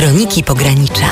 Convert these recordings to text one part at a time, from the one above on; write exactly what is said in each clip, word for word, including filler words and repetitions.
Kroniki Pogranicza.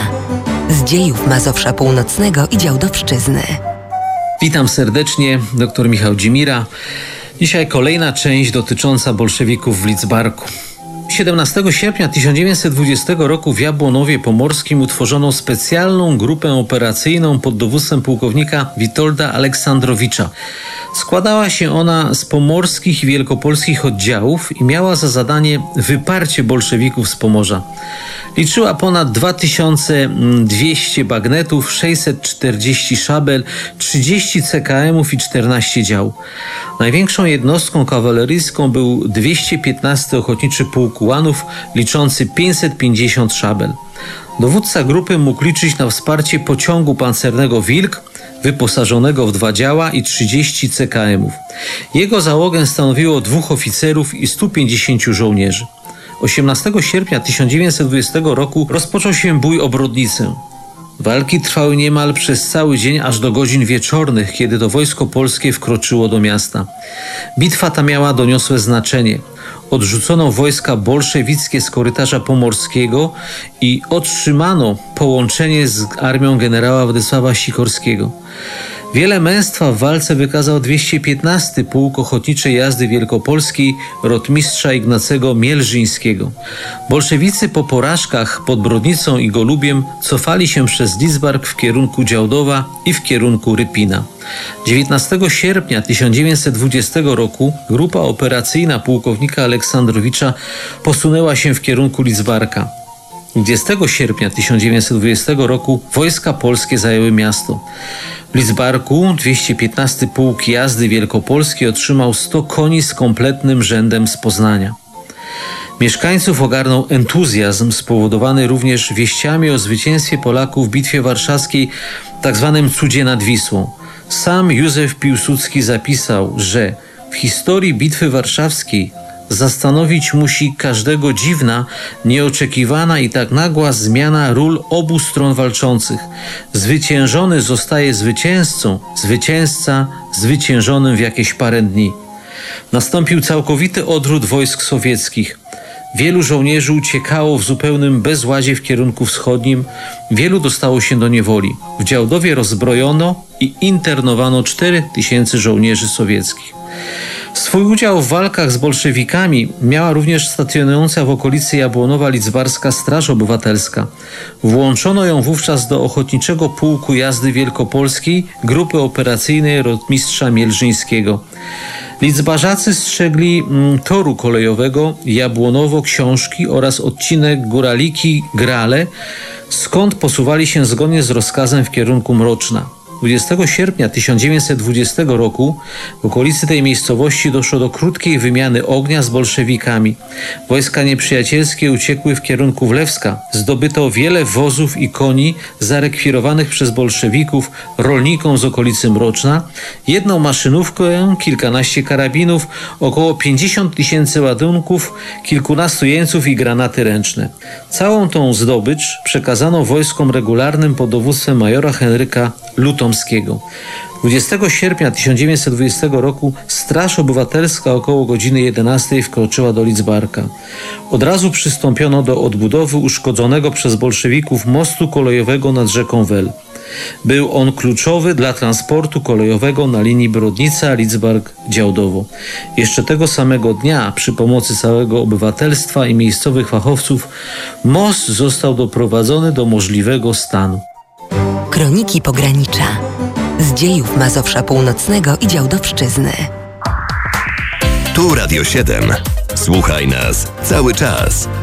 Z dziejów Mazowsza Północnego i Działdowszczyzny. Witam serdecznie, dr Michał Dzimira. Dzisiaj kolejna część dotycząca bolszewików w Lidzbarku. siedemnastego sierpnia tysiąc dziewięćset dwudziestego roku w Jabłonowie Pomorskim utworzono specjalną grupę operacyjną pod dowództwem pułkownika Witolda Aleksandrowicza. Składała się ona z pomorskich i wielkopolskich oddziałów i miała za zadanie wyparcie bolszewików z Pomorza. Liczyła ponad dwa tysiące dwieście bagnetów, sześćset czterdzieści szabel, trzydzieści C K M-ów i czternaście dział. Największą jednostką kawaleryjską był dwieście piętnasty Ochotniczy Pułk Ułanów, liczący pięćset pięćdziesiąt szabel. Dowódca grupy mógł liczyć na wsparcie pociągu pancernego Wilk, wyposażonego w dwa działa i trzydzieści C K M-ów. Jego załogę stanowiło dwóch oficerów i stu pięćdziesięciu żołnierzy. osiemnastego sierpnia tysiąc dziewięćset dwudziestego roku rozpoczął się bój o Brodnicę. Walki trwały niemal przez cały dzień aż do godzin wieczornych, kiedy to wojsko polskie wkroczyło do miasta. Bitwa ta miała doniosłe znaczenie. Odrzucono wojska bolszewickie z korytarza pomorskiego i otrzymano połączenie z armią generała Władysława Sikorskiego. Wiele męstwa w walce wykazał dwieście piętnasty Pułk Ochotniczej Jazdy Wielkopolskiej rotmistrza Ignacego Mielżyńskiego. Bolszewicy po porażkach pod Brodnicą i Golubiem cofali się przez Lidzbark w kierunku Działdowa i w kierunku Rypina. dziewiętnastego sierpnia tysiąc dziewięćset dwudziestego roku grupa operacyjna pułkownika Aleksandrowicza posunęła się w kierunku Lidzbarka. dwudziestego sierpnia tysiąc dziewięćset dwudziestego roku wojska polskie zajęły miasto. W Lidzbarku dwieście piętnasty Pułk Jazdy Wielkopolskiej otrzymał sto koni z kompletnym rzędem z Poznania. Mieszkańców ogarnął entuzjazm spowodowany również wieściami o zwycięstwie Polaków w Bitwie Warszawskiej, tzw. cudzie nad Wisłą. Sam Józef Piłsudski zapisał, że w historii Bitwy Warszawskiej zastanowić musi każdego dziwna, nieoczekiwana i tak nagła zmiana ról obu stron walczących. Zwyciężony zostaje zwycięzcą, zwycięzca zwyciężonym w jakieś parę dni. Nastąpił całkowity odwrót wojsk sowieckich. Wielu żołnierzy uciekało w zupełnym bezładzie w kierunku wschodnim, wielu dostało się do niewoli. W Działdowie rozbrojono i internowano cztery tysiące żołnierzy sowieckich. Swój udział w walkach z bolszewikami miała również stacjonująca w okolicy Jabłonowa Lidzbarska Straż Obywatelska. Włączono ją wówczas do Ochotniczego Pułku Jazdy Wielkopolskiej grupy operacyjnej rotmistrza Mielżyńskiego. Lidzbarzacy strzegli mm, toru kolejowego Jabłonowo-Książki oraz odcinek Góraliki-Grale, skąd posuwali się zgodnie z rozkazem w kierunku Mroczna. dwudziestego sierpnia tysiąc dziewięćset dwudziestego roku w okolicy tej miejscowości doszło do krótkiej wymiany ognia z bolszewikami. Wojska nieprzyjacielskie uciekły w kierunku Wlewska. Zdobyto wiele wozów i koni zarekwirowanych przez bolszewików rolnikom z okolicy Mroczna, jedną maszynówkę, kilkanaście karabinów, około pięćdziesiąt tysięcy ładunków, kilkunastu jeńców i granaty ręczne. Całą tą zdobycz przekazano wojskom regularnym pod dowództwem majora Henryka Lutomskiego. dwudziestego sierpnia tysiąc dziewięćset dwudziestego roku Straż Obywatelska około godziny jedenastej wkroczyła do Lidzbarka. Od razu przystąpiono do odbudowy uszkodzonego przez bolszewików mostu kolejowego nad rzeką Wel. Był on kluczowy dla transportu kolejowego na linii Brodnica-Lidzbark-Działdowo. Jeszcze tego samego dnia przy pomocy całego obywatelstwa i miejscowych fachowców most został doprowadzony do możliwego stanu. Kroniki Pogranicza. Z dziejów Mazowsza Północnego i Działdowszczyzny. Tu Radio siedem. Słuchaj nas cały czas.